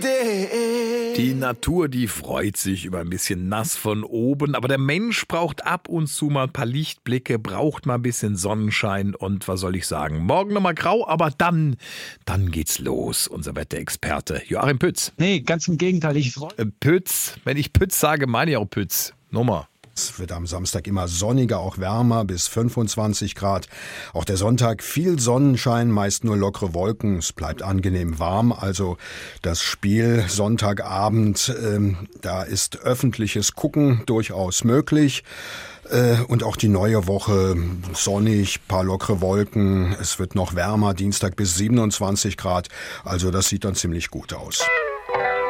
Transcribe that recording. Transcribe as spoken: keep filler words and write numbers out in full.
Die Natur, die freut sich über ein bisschen nass von oben, aber der Mensch braucht ab und zu mal ein paar Lichtblicke, braucht mal ein bisschen Sonnenschein und was soll ich sagen, morgen nochmal grau, aber dann, dann geht's los, unser Wetterexperte Joachim Pütz. Nee, ganz im Gegenteil, ich freue Äh, Pütz, wenn ich Pütz sage, meine ich auch Pütz. Nummer. Es wird am Samstag immer sonniger, auch wärmer, bis fünfundzwanzig Grad. Auch der Sonntag viel Sonnenschein, meist nur lockere Wolken. Es bleibt angenehm warm. Also das Spiel Sonntagabend, ähm, da ist öffentliches Gucken durchaus möglich. Äh, und auch die neue Woche sonnig, paar lockere Wolken. Es wird noch wärmer, Dienstag bis siebenundzwanzig Grad. Also das sieht dann ziemlich gut aus.